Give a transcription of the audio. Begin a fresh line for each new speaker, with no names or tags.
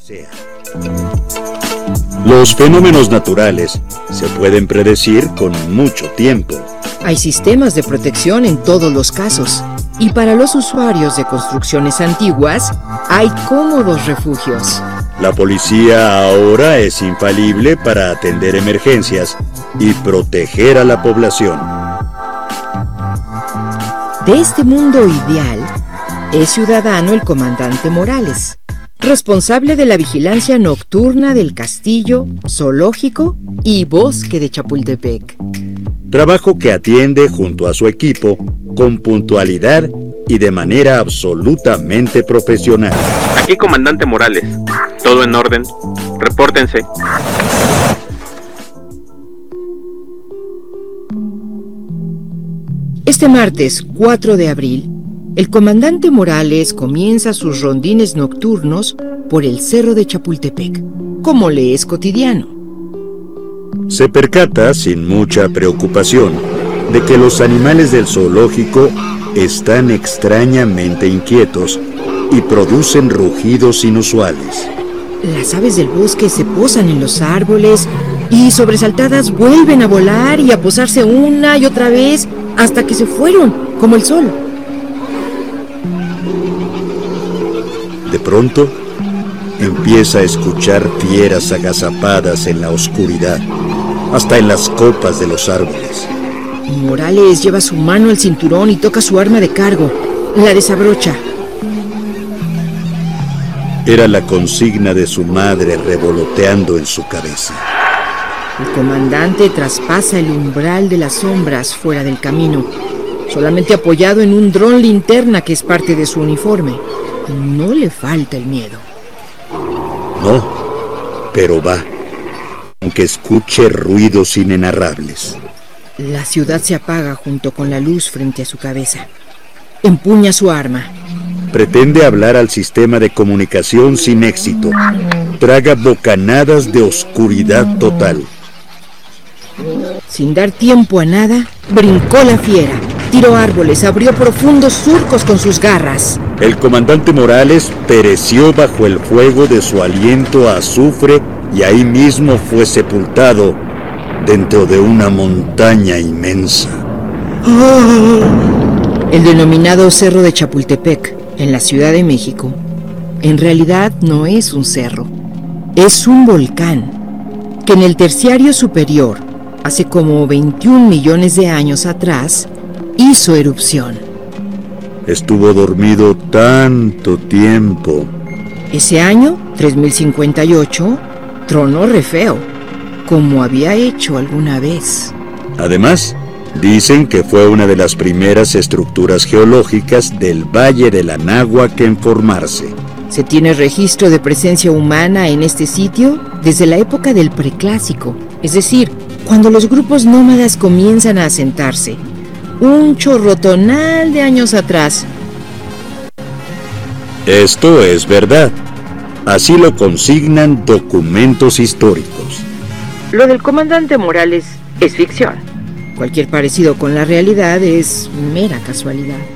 sea. Los fenómenos naturales se pueden predecir con mucho tiempo.
Hay sistemas de protección en todos los casos. Y para los usuarios de construcciones antiguas, hay cómodos refugios.
La policía ahora es infalible para atender emergencias y proteger a la población.
De este mundo ideal, es ciudadano el comandante Morales, responsable de la vigilancia nocturna del castillo, zoológico y bosque de Chapultepec.
Trabajo que atiende junto a su equipo con puntualidad y de manera absolutamente profesional.
Aquí comandante Morales, todo en orden, repórtense.
Este martes 4 de abril, el comandante Morales comienza sus rondines nocturnos por el cerro de Chapultepec, como le es cotidiano.
Se percata, sin mucha preocupación, de que los animales del zoológico están extrañamente inquietos y producen rugidos inusuales.
Las aves del bosque se posan en los árboles y sobresaltadas vuelven a volar y a posarse una y otra vez hasta que se fueron, como el sol.
De pronto, empieza a escuchar fieras agazapadas en la oscuridad, hasta en las copas de los árboles.
Morales lleva su mano al cinturón y toca su arma de cargo, la desabrocha.
Era la consigna de su madre revoloteando en su cabeza.
El comandante traspasa el umbral de las sombras fuera del camino, solamente apoyado en un dron linterna que es parte de su uniforme. No le falta el miedo.
No, pero va, aunque escuche ruidos inenarrables.
La ciudad se apaga junto con la luz frente a su cabeza. Empuña su arma.
Pretende hablar al sistema de comunicación sin éxito. Traga bocanadas de oscuridad total.
Sin dar tiempo a nada, brincó la fiera. Tiró árboles, abrió profundos surcos con sus garras.
El comandante Morales pereció bajo el fuego de su aliento a azufre y ahí mismo fue sepultado dentro de una montaña inmensa.
El denominado Cerro de Chapultepec, en la Ciudad de México, en realidad no es un cerro, es un volcán que en el Terciario superior, hace como 21 millones de años atrás, hizo erupción.
Estuvo dormido tanto tiempo.
Ese año, 3058, tronó re feo, como había hecho alguna vez.
Además, dicen que fue una de las primeras estructuras geológicas del Valle del Anáhuac en formarse.
Se tiene registro de presencia humana en este sitio desde la época del Preclásico, es decir, cuando los grupos nómadas comienzan a asentarse, un chorrotonal de años atrás.
Esto es verdad. Así lo consignan documentos históricos.
Lo del comandante Morales es ficción. Cualquier parecido con la realidad es mera casualidad.